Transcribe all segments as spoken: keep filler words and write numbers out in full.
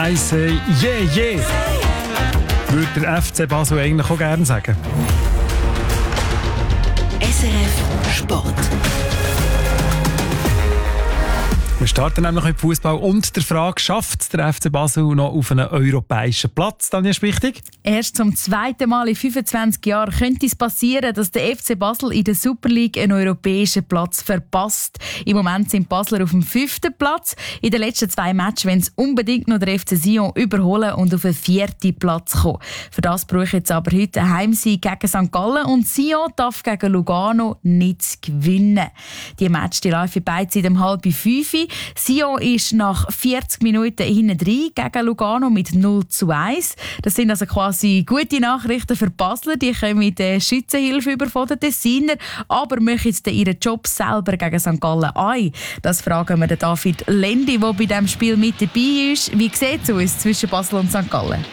I say yeah, yeah. Würde der F C Basel eigentlich auch gerne sagen. S R F Sport. Wir starten nämlich mit Fußball und der Frage, schafft der F C Basel noch auf einen europäischen Platz? Daniel Spichtig? Erst zum zweiten Mal in fünfundzwanzig Jahren könnte es passieren, dass der F C Basel in der Super League einen europäischen Platz verpasst. Im Moment sind Basler auf dem fünften Platz. In den letzten zwei Matches wollen sie unbedingt noch den F C Sion überholen und auf den vierten Platz kommen. Für das brauche ich jetzt aber heute einen Heimsieg gegen Sankt Gallen und Sion darf gegen Lugano nicht gewinnen. Die Match die laufen beide seit um halb fünf. Sion ist nach vierzig Minuten hinten drin gegen Lugano mit null zu eins. Das sind also quasi gute Nachrichten für Basler. Die kommen mit der Schützenhilfe über von den Tessiner, aber machen jetzt ihren Job selber gegen Sankt Gallen ein. Das fragen wir den David Lendi, der bei diesem Spiel mit dabei ist. Wie sieht es aus zwischen Basel und Sankt Gallen?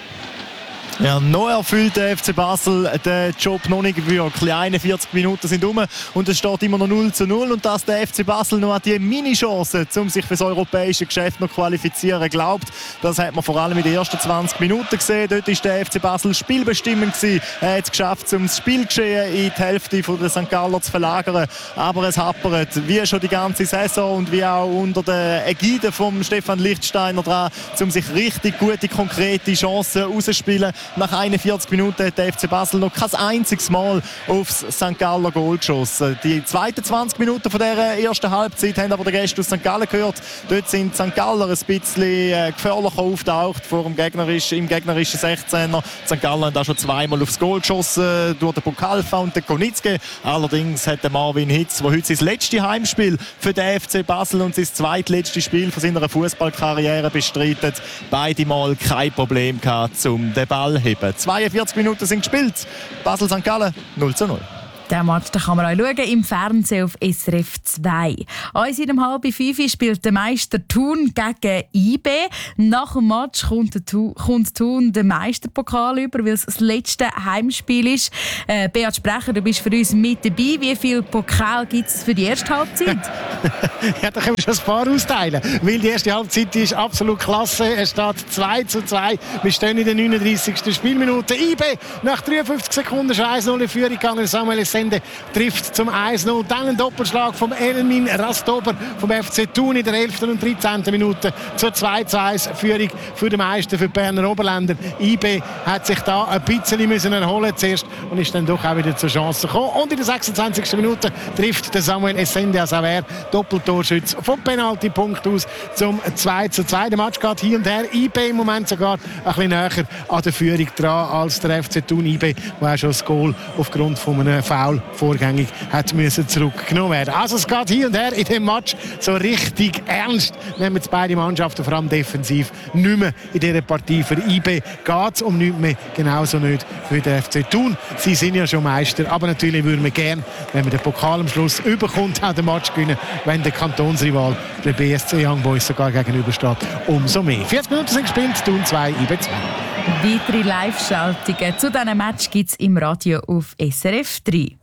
Ja, noch erfüllt der F C Basel den Job noch nicht wirklich. einundvierzig Minuten sind um und es steht immer noch null zu null. Und dass der F C Basel noch an die Mini-Chance, um sich für das europäische Geschäft noch qualifizieren, glaubt, das hat man vor allem in den ersten zwanzig Minuten gesehen. Dort war der F C Basel spielbestimmend gewesen. Er hat es geschafft, um das Spielgeschehen in die Hälfte der Sankt Galler zu verlagern. Aber es hapert, wie schon die ganze Saison und wie auch unter der Ägide von Stefan Lichtsteiner dran, um sich richtig gute, konkrete Chancen rauszuspielen. Nach einundvierzig Minuten hat der F C Basel noch kein einziges Mal aufs Sankt Galler Goal geschossen. Die zweiten zwanzig Minuten von dieser ersten Halbzeit haben aber die Gäste aus Sankt Gallen gehört. Dort sind die Sankt Galler ein bisschen gefährlicher auftaucht vor dem gegnerischen, im gegnerischen sechzehner. Die Sankt Gallen haben da schon zweimal aufs Goal geschossen durch den Bukalfa und den Konitzke. Allerdings hat der Marvin Hitz, der heute sein letztes Heimspiel für den F C Basel und sein zweitletztes Spiel von seiner Fußballkarriere bestreitet, beide Mal kein Problem gehabt, um den Ball heben. zweiundvierzig Minuten sind gespielt. Basel-Sankt Gallen null zu null. Den Match kann man auch schauen, im Fernsehen auf S R F zwei. Uns in um halb fünf spielt der Meister Thun gegen I B. Nach dem Match kommt, der Thun, kommt Thun den Meisterpokal über, weil es das letzte Heimspiel ist. Äh, Beat Sprecher, du bist für uns mit dabei. Wie viel Pokal gibt es für die erste Halbzeit? Ja, da können wir schon ein paar austeilen. Weil die erste Halbzeit ist absolut klasse. Es steht zwei zu zwei. Wir stehen in der neununddreißigsten Spielminute. I B nach dreiundfünfzig Sekunden schon eins null in Führung gegangen. Samuel Essende trifft zum eins null. Dann ein Doppelschlag vom Elmin Rastober vom F C Thun in der elften und dreizehnten Minute zur zwei zu eins Führung für den Meister, für die Berner Oberländer. I B hat sich da ein bisschen müssen erholen zuerst und ist dann doch auch wieder zur Chance gekommen. Und in der sechsundzwanzigsten Minute trifft der Samuel Essende, also er Doppeltorschütz vom Penaltypunkt aus zum zwei zu zwei. Der Match geht hier und her. I B im Moment sogar ein bisschen näher an der Führung dran als der F C Thun. I B, der auch schon das Goal aufgrund von einem Foul vorgängig hat müssen zurückgenommen werden. Also es geht hier und her in dem Match so richtig ernst. Nehmen jetzt beide Mannschaften, vor allem defensiv, nicht mehr in dieser Partie. Für I B geht es um nichts mehr, genauso nicht für den F C Thun. Sie sind ja schon Meister, aber natürlich würden wir gerne, wenn man den Pokal am Schluss überkommt, auch den Match gewinnen, wenn der Kantonsrival, der B S C Young Boys, sogar gegenübersteht. Umso mehr. vierzig Minuten sind gespielt, Thun zwei, I B zwei. Weitere Live-Schaltungen zu diesem Match gibt es im Radio auf S R F drei.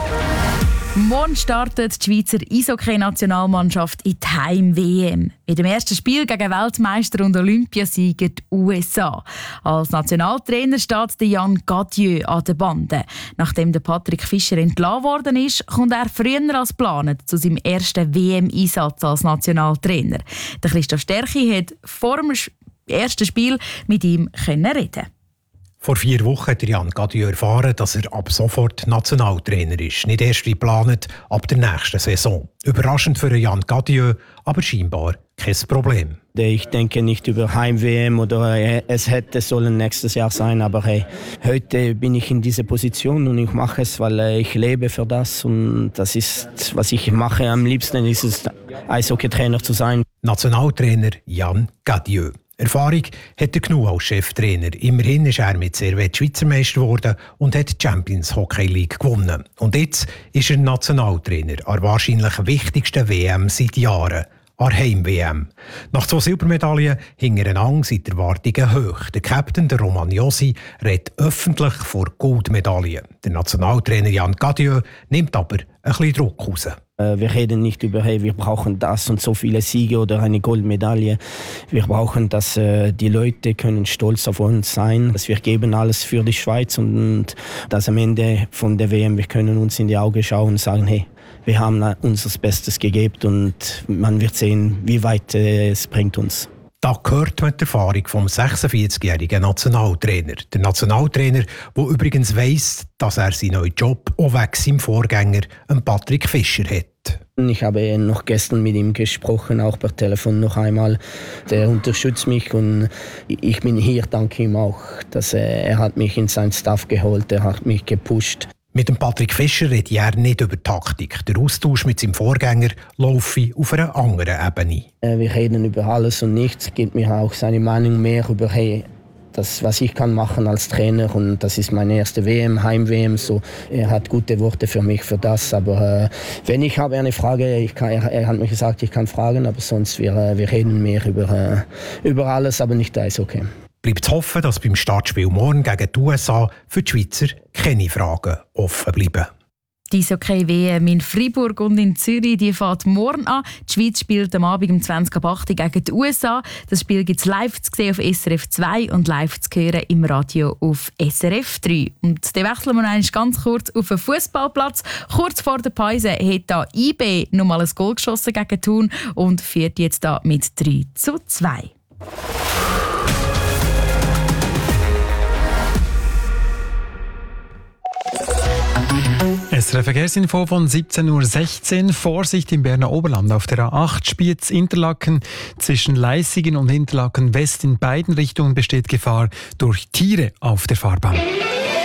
Morgen startet die Schweizer Eishockey-Nationalmannschaft in die Heim-W M. Mit dem ersten Spiel gegen Weltmeister und Olympiasieger die U S A. Als Nationaltrainer steht Jan Gadieu an der Bande. Nachdem der Patrick Fischer entlassen worden ist, kommt er früher als geplant zu seinem ersten W M-Einsatz als Nationaltrainer. Der Christoph Sterchi hat vor dem ersten Spiel mit ihm reden. Vor vier Wochen hat Jan Gadieu erfahren, dass er ab sofort Nationaltrainer ist. Nicht erst wie geplant, ab der nächsten Saison. Überraschend für Jan Gadieu, aber scheinbar kein Problem. Ich denke nicht über Heim-W M oder es hätte sollen nächstes Jahr sein, aber hey, heute bin ich in dieser Position und ich mache es, weil ich lebe für das und das ist, was ich mache. Am liebsten ist es, Eishockeytrainer zu sein. Nationaltrainer Jan Gadieu. Erfahrung hat er genug als Cheftrainer. Immerhin ist er mit Servette Schweizer Meister geworden und hat die Champions Hockey League gewonnen. Und jetzt ist er Nationaltrainer an der wahrscheinlich wichtigsten W M seit Jahren, an Heim-W M. Nach zwei Silbermedaillen hintereinander sind die Erwartungen hoch. Der Captain, der Roman Josi, redet öffentlich vor Goldmedaillen. Der Nationaltrainer Jan Gadieu nimmt aber ein bisschen Druck raus. Wir reden nicht über, hey, wir brauchen das und so viele Siege oder eine Goldmedaille. Wir brauchen, dass äh, die Leute können stolz auf uns sein, dass wir geben alles für die Schweiz und dass am Ende von der W M wir können uns in die Augen schauen und sagen, hey, wir haben unser Bestes gegeben und man wird sehen, wie weit äh, es bringt uns. Da gehört man die Erfahrung vom sechsundvierzigjährigen Nationaltrainer. Der Nationaltrainer, der übrigens weiss, dass er seinen neuen Job auch wegen seinem Vorgänger, Patrick Fischer, hat. Ich habe noch gestern mit ihm gesprochen, auch per Telefon noch einmal. Der unterstützt mich und ich bin hier, danke ihm auch, dass er, er hat mich in seinen Staff geholt, er hat mich gepusht. Mit dem Patrick Fischer redet er nicht über Taktik. Der Austausch mit seinem Vorgänger laufe auf einer anderen Ebene. Wir reden über alles und nichts. Gibt mir auch seine Meinung mehr über, hey, das, was ich kann machen als Trainer. Und das ist meine erste W M, Heim-W M. So, er hat gute Worte für mich für das. Aber äh, wenn ich habe eine Frage, ich kann, er, er hat mir gesagt, ich kann fragen, aber sonst wir, wir reden mehr über, äh, über alles, aber nicht Eishockey. Bleibt zu hoffen, dass beim Startspiel morgen gegen die U S A für die Schweizer keine Fragen offen bleiben. Die Eishockey-W M in Freiburg und in Zürich die fährt morgen an. Die Schweiz spielt am Abend um zwanzig Uhr acht gegen die U S A. Das Spiel gibt es live zu sehen auf S R F zwei und live zu hören im Radio auf S R F drei. Und dann wechseln wir noch ganz kurz auf den Fußballplatz. Kurz vor der Pause hat da I B noch mal ein Goal geschossen gegen Thun und führt jetzt da mit drei zu zwei. S R F Verkehrsinfo von siebzehn Uhr sechzehn. Vorsicht im Berner Oberland auf der A acht Spiez-Interlaken. Zwischen Leissigen und Interlaken West in beiden Richtungen besteht Gefahr durch Tiere auf der Fahrbahn.